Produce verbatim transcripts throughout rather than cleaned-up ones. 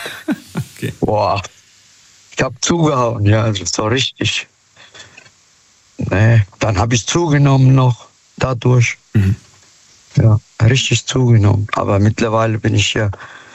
Okay. Boah, ich habe zugehauen, ja, das war richtig. Nee, dann habe ich zugenommen noch dadurch. Mhm. Ja, richtig zugenommen. Aber mittlerweile bin ich ja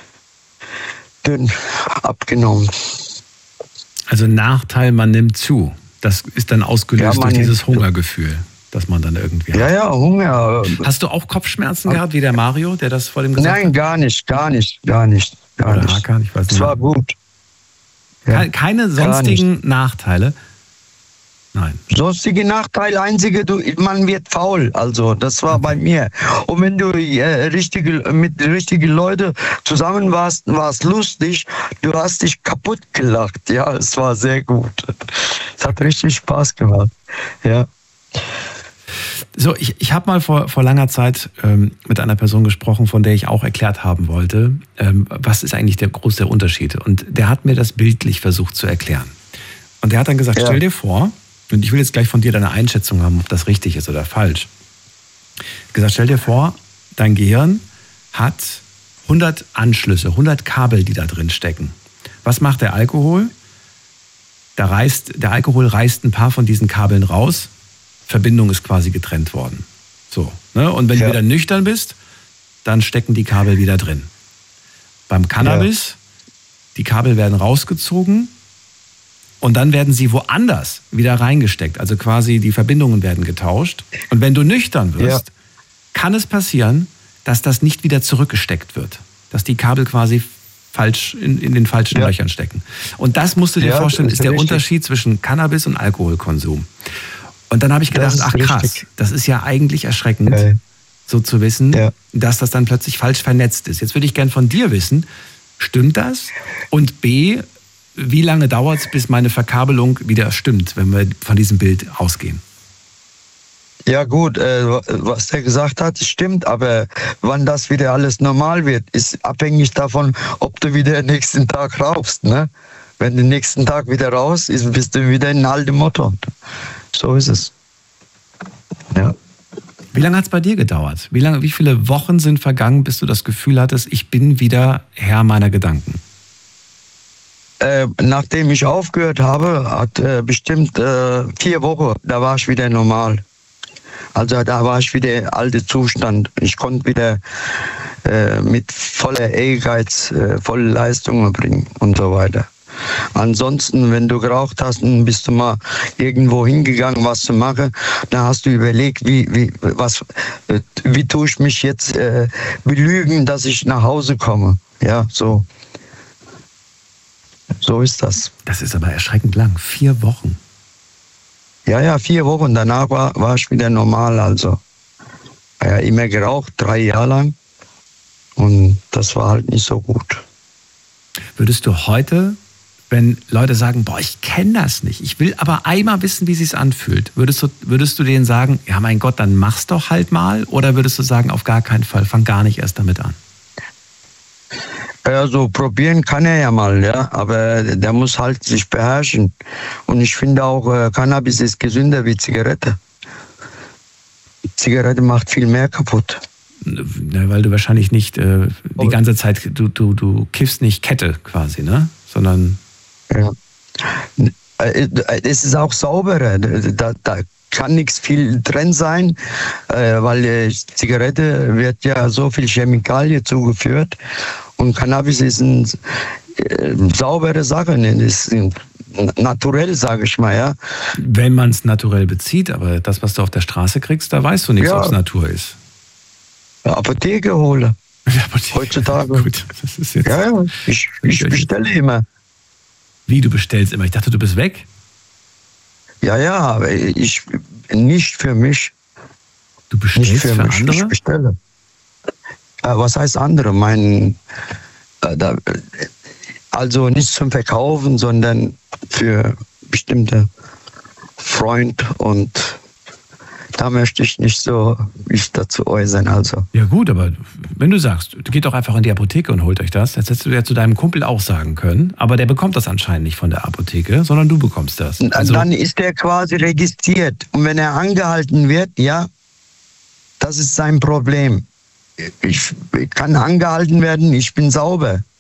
dünn abgenommen. Also Nachteil, man nimmt zu. Das ist dann ausgelöst Ja, durch man dieses nimmt- Hungergefühl, das man dann irgendwie hat. Ja, ja, Hunger. Hast du auch Kopfschmerzen gehabt, wie der Mario, der das vor dem gesagt Nein, hat? gar nicht, gar nicht, gar nicht. Gar Oder nicht. Hakan, ich weiß nicht Es war mehr. gut. Ja, Ke- Keine sonstigen Nachteile? Nein. sonstige Nachteil, einzige, du, man wird faul. Also, das war bei mir. Und wenn du äh, richtige, mit richtigen Leuten zusammen warst, war es lustig. Du hast dich kaputt gelacht. Ja, es war sehr gut. Es hat richtig Spaß gemacht. Ja. So, ich, ich habe mal vor, vor langer Zeit ähm, mit einer Person gesprochen, von der ich auch erklärt haben wollte, ähm, was ist eigentlich der große Unterschied. Und der hat mir das bildlich versucht zu erklären. Und der hat dann gesagt, Ja. stell dir vor, und ich will jetzt gleich von dir deine Einschätzung haben, ob das richtig ist oder falsch. Gesagt, stell dir vor, dein Gehirn hat hundert Anschlüsse, hundert Kabel, die da drin stecken. Was macht der Alkohol? Da reißt, der Alkohol reißt ein paar von diesen Kabeln raus. Verbindung ist quasi getrennt worden. So, ne? Und wenn Ja. du wieder nüchtern bist, dann stecken die Kabel wieder drin. Beim Cannabis, die Kabel werden rausgezogen und dann werden sie woanders wieder reingesteckt. Also quasi die Verbindungen werden getauscht. Und wenn du nüchtern wirst, Ja. kann es passieren, dass das nicht wieder zurückgesteckt wird. Dass die Kabel quasi falsch in, in den falschen Ja. Löchern stecken. Und das musst du dir Ja, vorstellen, das ist ist der richtig. Unterschied zwischen Cannabis und Alkoholkonsum. Und dann habe ich gedacht, Das ist ach krass, richtig. das ist ja eigentlich erschreckend, Ja. so zu wissen, Ja. dass das dann plötzlich falsch vernetzt ist. Jetzt würde ich gern von dir wissen, stimmt das? Und B, wie lange dauert es, bis meine Verkabelung wieder stimmt, wenn wir von diesem Bild ausgehen? Ja gut, äh, was der gesagt hat, stimmt, aber wann das wieder alles normal wird, ist abhängig davon, ob du wieder den nächsten Tag rauchst. Ne? Wenn du den nächsten Tag wieder raus ist, bist du wieder in altem Motto. So ist es. Ja. Wie lange hat es bei dir gedauert? Wie lange, wie viele Wochen sind vergangen, bis du das Gefühl hattest, ich bin wieder Herr meiner Gedanken? Äh, nachdem ich aufgehört habe, hat äh, bestimmt äh, vier Wochen, da war ich wieder normal. Also da war ich wieder im alten Zustand. Ich konnte wieder äh, mit voller Ehrgeiz äh, volle Leistungen bringen und so weiter. Ansonsten, wenn du geraucht hast und bist du mal irgendwo hingegangen, was zu machen, dann hast du überlegt, wie, wie, was, äh, wie tue ich mich jetzt äh, belügen, dass ich nach Hause komme. Ja, so. So ist das. Das ist aber erschreckend lang. Vier Wochen. Ja, ja, vier Wochen. Danach war, war ich wieder normal. Also, ja, immer geraucht, drei Jahre lang. Und das war halt nicht so gut. Würdest du heute, wenn Leute sagen, boah, ich kenne das nicht, ich will aber einmal wissen, wie es sich anfühlt, würdest du, würdest du denen sagen, ja mein Gott, dann mach's doch halt mal? Oder würdest du sagen, auf gar keinen Fall, fang gar nicht erst damit an? Also probieren kann er ja mal, ja, aber der muss halt sich beherrschen. Und ich finde auch, äh, Cannabis ist gesünder wie Zigarette. Zigarette macht viel mehr kaputt. Ne, weil du wahrscheinlich nicht äh, die ganze Zeit, du, du, du kiffst nicht Kette quasi, ne? Sondern... Ja. Es ist auch sauberer. Da, da kann nichts viel drin sein, äh, weil äh, Zigarette wird ja so viel Chemikalien zugeführt und Cannabis ist eine äh, saubere Sache, ne? Das ist naturell, sage ich mal, ja. Wenn man es naturell bezieht, aber das, was du auf der Straße kriegst, da weißt du nichts, Ja. ob es Natur ist. Apotheke hole. Heutzutage. Gut, das ist jetzt... Ja, ja, ich, ich bestelle immer. Wie, du bestellst immer? Ich dachte, du bist weg. Ja, ja, aber ich nicht für mich. Du bestellst nicht für, für mich. andere? Ich bestelle. Äh, was heißt andere? Mein, äh, da, also nicht zum Verkaufen, sondern für bestimmte Freund und da möchte ich nicht so mich dazu äußern. Also. Ja gut, aber wenn du sagst, geht doch einfach in die Apotheke und holt euch das, das hättest du ja zu deinem Kumpel auch sagen können, aber der bekommt das anscheinend nicht von der Apotheke, sondern du bekommst das. Also, dann ist er quasi registriert und wenn er angehalten wird, ja, das ist sein Problem. Ich kann angehalten werden, ich bin sauber.